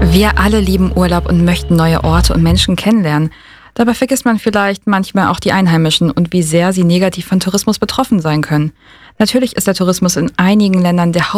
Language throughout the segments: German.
Wir alle lieben Urlaub und möchten neue Orte und Menschen kennenlernen. Dabei vergisst man vielleicht manchmal auch die Einheimischen und wie sehr sie negativ von Tourismus betroffen sein können. Natürlich ist der Tourismus in einigen Ländern der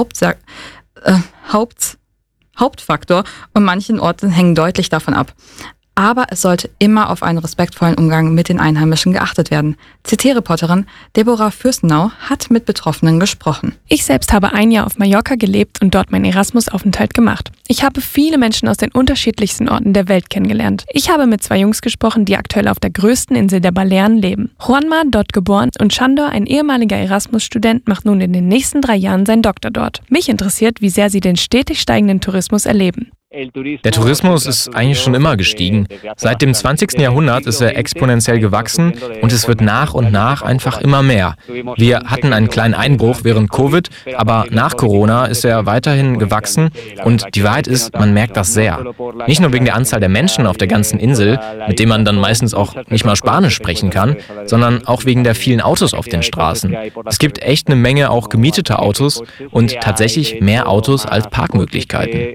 Hauptfaktor und manchen Orten hängen deutlich davon ab. Aber es sollte immer auf einen respektvollen Umgang mit den Einheimischen geachtet werden. CT-Reporterin Deborah Fürstenau hat mit Betroffenen gesprochen. Ich selbst habe ein Jahr auf Mallorca gelebt und dort meinen Erasmus-Aufenthalt gemacht. Ich habe viele Menschen aus den unterschiedlichsten Orten der Welt kennengelernt. Ich habe mit 2 Jungs gesprochen, die aktuell auf der größten Insel der Balearen leben. Juanma, dort geboren, und Sandor, ein ehemaliger Erasmus-Student, macht nun in den nächsten 3 Jahren seinen Doktor dort. Mich interessiert, wie sehr sie den stetig steigenden Tourismus erleben. Der Tourismus ist eigentlich schon immer gestiegen. Seit dem 20. Jahrhundert ist er exponentiell gewachsen und es wird nach und nach einfach immer mehr. Wir hatten einen kleinen Einbruch während Covid, aber nach Corona ist er weiterhin gewachsen und die Wahrheit ist, man merkt das sehr. Nicht nur wegen der Anzahl der Menschen auf der ganzen Insel, mit denen man dann meistens auch nicht mal Spanisch sprechen kann, sondern auch wegen der vielen Autos auf den Straßen. Es gibt echt eine Menge auch gemieteter Autos und tatsächlich mehr Autos als Parkmöglichkeiten.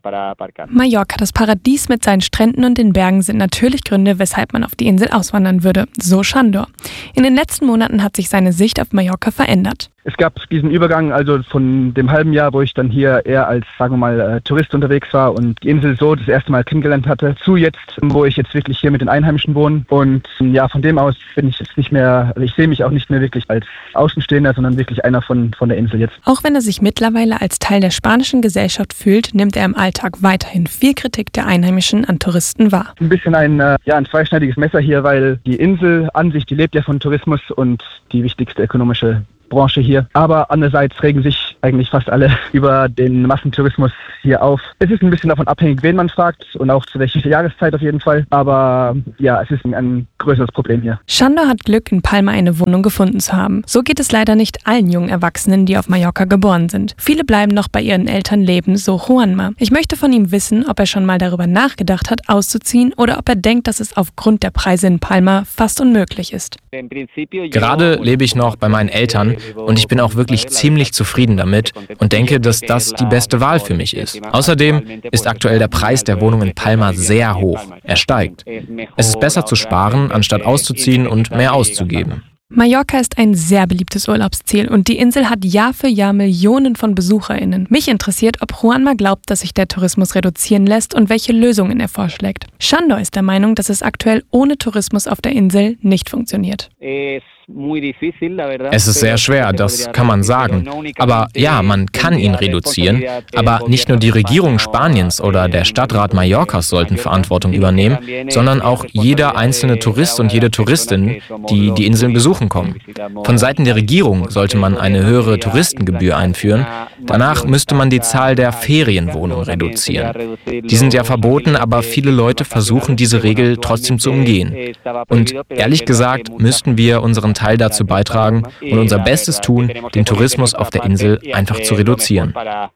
Mallorca, das Paradies mit seinen Stränden und den Bergen, sind natürlich Gründe, weshalb man auf die Insel auswandern würde. So Sandor. In den letzten Monaten hat sich seine Sicht auf Mallorca verändert. Es gab diesen Übergang also von dem halben Jahr, wo ich dann hier eher als, sagen wir mal, Tourist unterwegs war und die Insel so das erste Mal kennengelernt hatte, zu jetzt, wo ich jetzt wirklich hier mit den Einheimischen wohne. Und ja, von dem aus bin ich jetzt nicht mehr, ich sehe mich auch nicht mehr wirklich als Außenstehender, sondern wirklich einer von der Insel jetzt. Auch wenn er sich mittlerweile als Teil der spanischen Gesellschaft fühlt, nimmt er im Alltag weiterhin viel Kritik der Einheimischen an Touristen wahr. Ein bisschen ein zweischneidiges Messer hier, weil die Insel an sich, die lebt ja von Tourismus und die wichtigste ökonomische Branche hier. Aber andererseits regen sich eigentlich fast alle über den Massentourismus hier auf. Es ist ein bisschen davon abhängig, wen man fragt und auch zu welcher Jahreszeit auf jeden Fall. Aber ja, es ist ein größeres Problem hier. Sandor hat Glück, in Palma eine Wohnung gefunden zu haben. So geht es leider nicht allen jungen Erwachsenen, die auf Mallorca geboren sind. Viele bleiben noch bei ihren Eltern leben, so Juanma. Ich möchte von ihm wissen, ob er schon mal darüber nachgedacht hat, auszuziehen oder ob er denkt, dass es aufgrund der Preise in Palma fast unmöglich ist. Gerade lebe ich noch bei meinen Eltern und ich bin auch wirklich ziemlich zufrieden damit und denke, dass das die beste Wahl für mich ist. Außerdem ist aktuell der Preis der Wohnung in Palma sehr hoch. Er steigt. Es ist besser zu sparen, anstatt auszuziehen und mehr auszugeben. Mallorca ist ein sehr beliebtes Urlaubsziel und die Insel hat Jahr für Jahr Millionen von BesucherInnen. Mich interessiert, ob Juanma glaubt, dass sich der Tourismus reduzieren lässt und welche Lösungen er vorschlägt. Sandor ist der Meinung, dass es aktuell ohne Tourismus auf der Insel nicht funktioniert. Es ist sehr schwer, das kann man sagen. Aber ja, man kann ihn reduzieren. Aber nicht nur die Regierung Spaniens oder der Stadtrat Mallorcas sollten Verantwortung übernehmen, sondern auch jeder einzelne Tourist und jede Touristin, die die Inseln besuchen kommen. Von Seiten der Regierung sollte man eine höhere Touristengebühr einführen. Danach müsste man die Zahl der Ferienwohnungen reduzieren. Die sind ja verboten, aber viele Leute versuchen, diese Regel trotzdem zu umgehen. Und ehrlich gesagt, müssten wir unseren Teil dazu beitragen und unser Bestes tun, den Tourismus auf der Insel einfach zu reduzieren.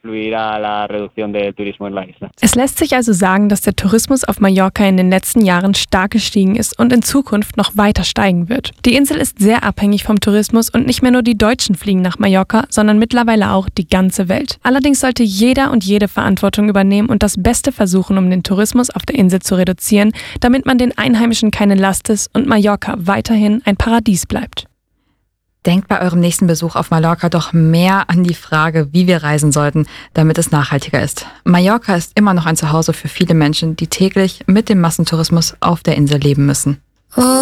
Es lässt sich also sagen, dass der Tourismus auf Mallorca in den letzten Jahren stark gestiegen ist und in Zukunft noch weiter steigen wird. Die Insel ist sehr abhängig vom Tourismus und nicht mehr nur die Deutschen fliegen nach Mallorca, sondern mittlerweile auch die ganze Welt. Allerdings sollte jeder und jede Verantwortung übernehmen und das Beste versuchen, um den Tourismus auf der Insel zu reduzieren, damit man den Einheimischen keine Last ist und Mallorca weiterhin ein Paradies bleibt. Denkt bei eurem nächsten Besuch auf Mallorca doch mehr an die Frage, wie wir reisen sollten, damit es nachhaltiger ist. Mallorca ist immer noch ein Zuhause für viele Menschen, die täglich mit dem Massentourismus auf der Insel leben müssen.